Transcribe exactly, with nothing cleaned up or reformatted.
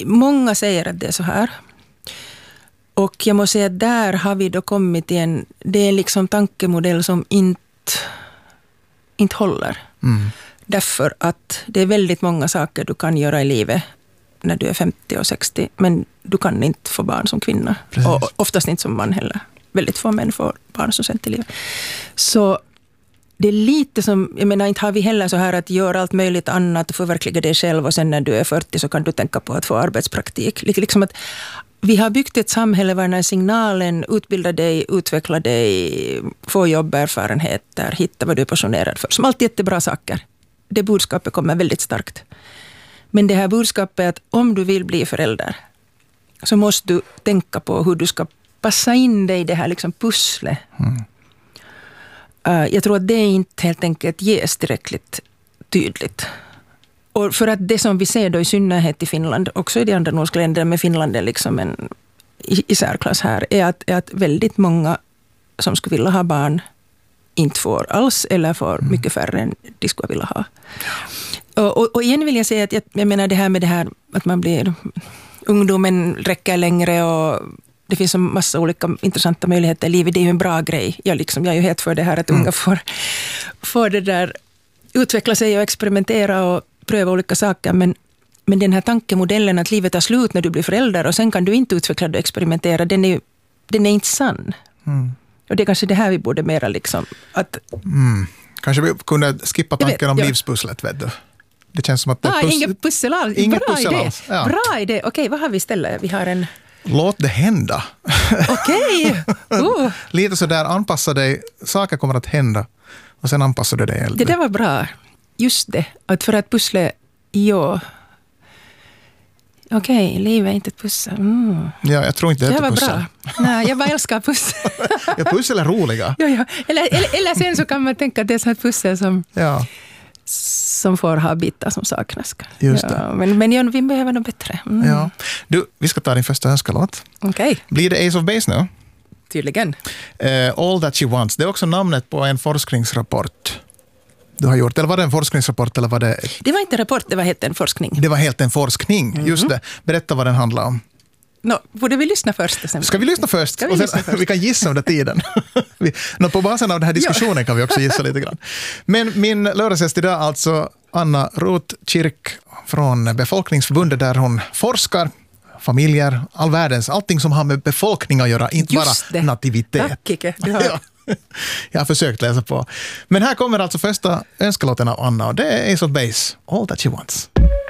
många säger att det är så här. Och jag måste säga att där har vi då kommit till en, det är liksom tankemodell som inte, inte håller. Mm. Därför att det är väldigt många saker du kan göra i livet när du är femtio och sextio, men du kan inte få barn som kvinna. Precis. Och oftast inte som man heller. Väldigt få män får barn som sent i livet. Så det är lite som, jag menar, inte har vi heller så här att göra allt möjligt annat och förverkliga dig själv och sen när du är fyrtio så kan du tänka på att få arbetspraktik. Liksom att vi har byggt ett samhälle där den här signalen, utbilda dig, utveckla dig, få jobberfarenheter, hitta vad du är passionerad för. Som alltid jättebra saker. Det budskapet kommer väldigt starkt. Men det här budskapet att om du vill bli förälder så måste du tänka på hur du ska passa in dig i det här liksom pusslet. Mm. Uh, jag tror att det inte helt enkelt ges tillräckligt tydligt. Och för att det som vi ser då i synnerhet i Finland, också i de andra nordiska länderna, med Finland är liksom en i särklass här, är att, är att väldigt många som skulle vilja ha barn inte får alls eller får mm. mycket färre än de skulle vilja ha. Och, och, och igen vill jag säga att jag, jag menar det här med det här att man blir, ungdomen räcker längre och det finns en massa olika intressanta möjligheter i livet. Det är ju en bra grej. Jag, liksom, jag är ju helt för det här att unga mm. får, får det där utveckla sig och experimentera och pröva olika saker. Men, men den här tankemodellen att livet tar slut när du blir förälder och sen kan du inte utveckla och experimentera, den är, den är inte sann. Mm. Och det är kanske det här vi borde mera liksom... Att, mm. Kanske vi kunde skippa tanken vet, om ja. livspusslet, vet du. Det känns som att det ah, pus- inget pussel alls. Inget Bra pussel idé. alls. Ja. Bra idé. Okej, vad har vi istället? Vi har en... Låt det hända. Okej. Uh. Lite så där, anpassa dig. Saker kommer att hända. Och sen anpassar du dig äldre. Det där var bra. Just det. Att för att pussle, ja. Okej, okay, livet är inte ett pussel. Mm. Ja, jag tror inte det, det är ett pussel. Bra. Nej, jag bara älskar pussel. Ja, pussel är roliga. Ja, ja. Eller, eller, eller sen så kan man tänka att det är så ett pussel som... Ja. som får ha bitar som saknas. Just det. Ja, men men ja, vi behöver något bättre. Mm. Ja. Du, vi ska ta din första önskalåt. Okej. Okay. Blir det Ace of Base nu? Tydligen. Uh, All That She Wants. Det är också namnet på en forskningsrapport du har gjort. Eller var det en forskningsrapport? Eller var det... det var inte en rapport, det var helt en forskning. Det var helt en forskning, mm-hmm. just det. Berätta vad den handlar om. No, borde vi lyssna först? Sen? Ska vi lyssna först? Ska vi, och sen, lyssna först? Vi kan gissa under tiden. vi, no, på basen av den här diskussionen ja. kan vi också gissa lite grann. Men min lördagsgäst idag alltså Anna Rotkirk från Befolkningsförbundet där hon forskar familjer, all världens, allting som har med befolkning att göra, inte Just bara det. nativitet. Tack, Kike. Du har... ja. Jag har försökt läsa på. Men här kommer alltså första önskelåten av Anna och det är Ace of Base, All That She Wants.